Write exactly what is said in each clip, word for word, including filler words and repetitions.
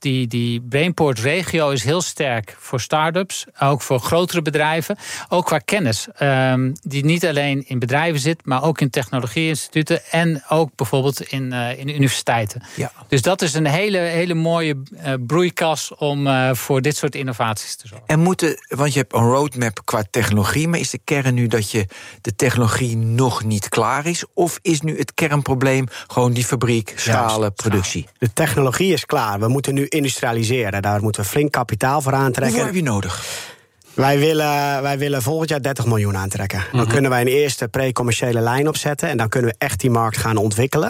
die, die Brainport-regio is heel sterk voor start-ups. Ook voor grotere bedrijven. Ook qua kennis. Um, die niet alleen in bedrijven zit, maar ook in technologie-instituten. En ook bijvoorbeeld in, uh, in universiteiten. Ja. Dus dat is een hele, hele mooie uh, broeikas om uh, voor dit soort innovaties te zorgen. En moeten, want je hebt een roadmap qua technologie, maar is de kern nu dat je de technologie nog niet klaar is? Of is nu het kernprobleem gewoon die fabriek, schalen, Juist, productie? De technologie is klaar. We moeten nu industrialiseren. Daar moeten we flink kapitaal voor aantrekken. Hoeveel heb je nodig? Wij willen, wij willen volgend jaar dertig miljoen aantrekken. Dan mm-hmm. kunnen wij een eerste pre-commerciële lijn opzetten. En dan kunnen we echt die markt gaan ontwikkelen.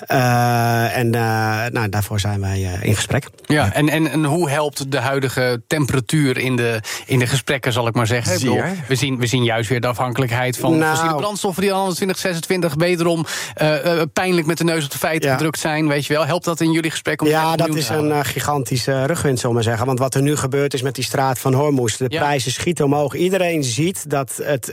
Uh, en uh, nou, daarvoor zijn wij uh, in gesprek. Ja, en, en, en hoe helpt de huidige temperatuur in de, in de gesprekken, zal ik maar zeggen? Ik bedoel, we, zien, we zien juist weer de afhankelijkheid van nou, fossiele brandstoffen die al twintig zesentwintig wederom uh, uh, pijnlijk met de neus op de feiten ja. gedrukt zijn. Weet je wel, helpt dat in jullie gesprek? Om ja, dat is een uh, gigantische rugwind, zal ik maar zeggen. Want wat er nu gebeurt is met die straat van Hormuz. De ja. prijzen schieten omhoog. Iedereen ziet dat het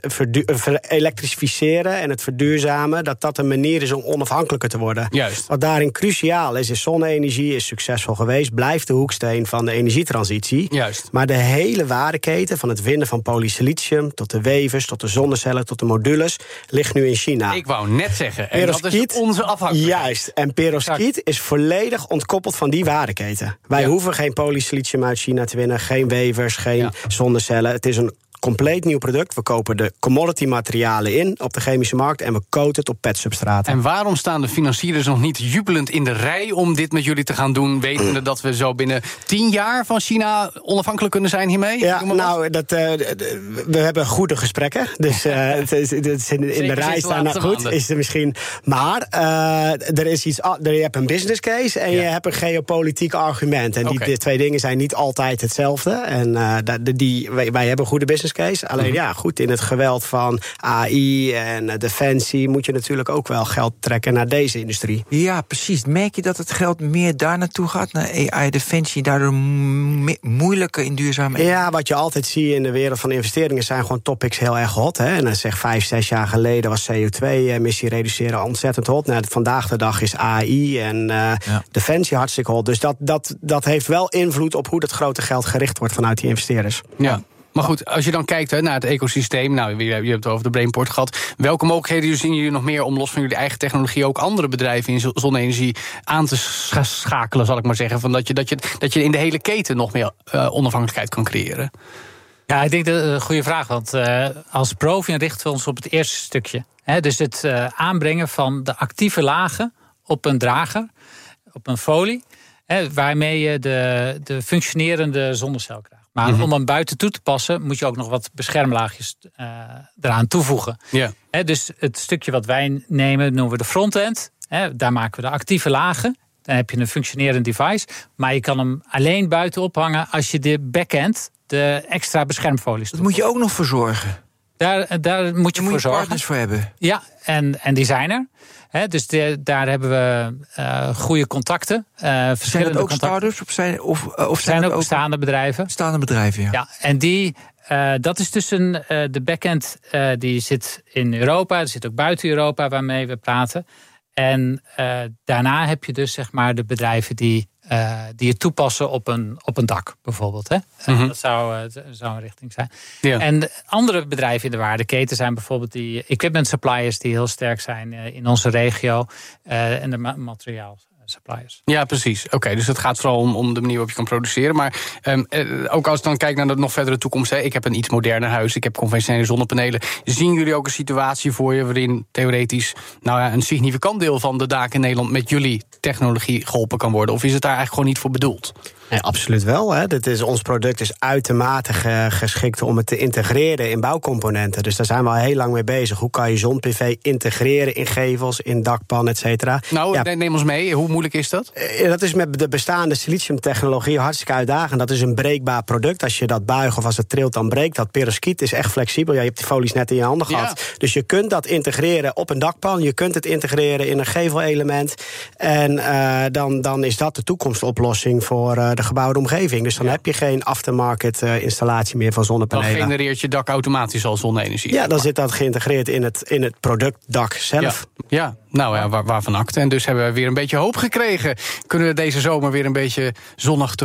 elektrificeren en het verduurzamen, dat dat een manier is om onafhankelijker te worden. Juist. Wat daarin cruciaal is, is zonne-energie, is succesvol geweest, blijft de hoeksteen van de energietransitie. Juist. Maar de hele waardeketen, van het winnen van polysilicium tot de wevers, tot de zonnecellen, tot de modules, ligt nu in China. Ik wou net zeggen, en dat is onze afhankelijkheid. Juist. En perovskiet is volledig ontkoppeld van die waardeketen. Wij ja. hoeven geen polysilicium uit China te winnen, geen wevers, geen ja. zonnecellen. Het is een compleet nieuw product. We kopen de commodity materialen in op de chemische markt en we coaten het op petsubstraten. En waarom staan de financierders nog niet jubelend in de rij om dit met jullie te gaan doen, wetende dat we zo binnen tien jaar van China onafhankelijk kunnen zijn hiermee? Ja, nou, dat, uh, we hebben goede gesprekken. Dus uh, het is, het is in, in de rij staan nou goed. Is er misschien. Maar uh, er is iets. Je hebt een business case en ja. je hebt een geopolitiek argument. En die okay. twee dingen zijn niet altijd hetzelfde. En uh, die, wij, wij hebben goede business case. Alleen ja, goed, in het geweld van A I en uh, defensie moet je natuurlijk ook wel geld trekken naar deze industrie. Ja, precies. Merk je dat het geld meer daar naartoe gaat, naar A I, defensie, daardoor mo- moeilijker in duurzaamheid? Ja, wat je altijd ziet in de wereld van investeringen zijn gewoon topics heel erg hot. Hè? En dan zeg vijf, zes jaar geleden was C O twee emissie reduceren ontzettend hot. Nou, vandaag de dag is A I en uh, ja. defensie hartstikke hot. Dus dat, dat, dat heeft wel invloed op hoe dat grote geld gericht wordt vanuit die investeerders. Ja. Maar goed, als je dan kijkt he, naar het ecosysteem, nou, je hebt het over de Brainport gehad. Welke mogelijkheden zien jullie nog meer om los van jullie eigen technologie ook andere bedrijven in zonne-energie aan te schakelen, zal ik maar zeggen? Van dat, je, dat, je, dat je in de hele keten nog meer uh, onafhankelijkheid kan creëren? Ja, ik denk dat een goede vraag. Want uh, als Provian richten we ons op het eerste stukje. Hè, dus het uh, aanbrengen van de actieve lagen op een drager, op een folie, hè, waarmee je de, de functionerende zonnecel krijgt. Maar mm-hmm. om hem buiten toe te passen, moet je ook nog wat beschermlaagjes uh, eraan toevoegen. Yeah. He, dus het stukje wat wij nemen, noemen we de frontend. He, daar maken we de actieve lagen. Dan heb je een functionerend device. Maar je kan hem alleen buiten ophangen als je de backend, de extra beschermfolies Dat moet je ook nog verzorgen. Daar, daar moet je daar voor moet je zorgen. partners voor hebben. Ja, en, en die zijn er. He, dus de, daar hebben we uh, goede contacten. Uh, zijn het ook start-ups of zijn, of, of zijn, zijn het ook ook bestaande bedrijven? Bestaande bedrijven, ja. Ja, en die, uh, dat is dus een, uh, de backend uh, die zit in Europa. Er zit ook buiten Europa waarmee we praten. En uh, daarna heb je dus zeg maar de bedrijven die, uh, die het toepassen op een, op een dak bijvoorbeeld. Hè? Mm-hmm. Uh, dat zou, uh, zou een richting zijn. Ja. En andere bedrijven in de waardeketen zijn bijvoorbeeld die equipment suppliers die heel sterk zijn uh, in onze regio. Uh, en de ma- materiaal. Suppliers. Ja, precies. Oké, okay, dus het gaat vooral om, om de manier waarop je kan produceren. Maar um, eh, ook als ik dan kijk naar de nog verdere toekomst. Hè, ik heb een iets moderner huis, ik heb conventionele zonnepanelen. Zien jullie ook een situatie voor je waarin theoretisch nou ja, een significant deel van de daken in Nederland met jullie technologie geholpen kan worden? Of is het daar eigenlijk gewoon niet voor bedoeld? Ja, absoluut wel. Hè. Dit is, ons product is uitermate ge, geschikt om het te integreren in bouwcomponenten. Dus daar zijn we al heel lang mee bezig. Hoe kan je zon-P V integreren in gevels, in dakpan, et cetera? Nou, ja. neem ons mee. Hoe moeilijk is dat? Dat is met de bestaande siliciumtechnologie hartstikke uitdagend. Dat is een breekbaar product. Als je dat buigt of als het trilt, dan breekt dat. Perovskiet is echt flexibel. Ja, je hebt die folies net in je handen gehad. Ja. Dus je kunt dat integreren op een dakpan. Je kunt het integreren in een gevelelement. En uh, dan, dan is dat de toekomstoplossing voor uh, de gebouwde omgeving. Dus dan ja. heb je geen aftermarket uh, installatie meer van zonnepanelen. Dan genereert je dak automatisch al zonne-energie. Ja, dan zit dat geïntegreerd in het, in het productdak zelf. Ja, ja. Nou ja, waar, waarvan akte. En dus hebben we weer een beetje hoop gekregen. Kunnen we deze zomer weer een beetje zonnig te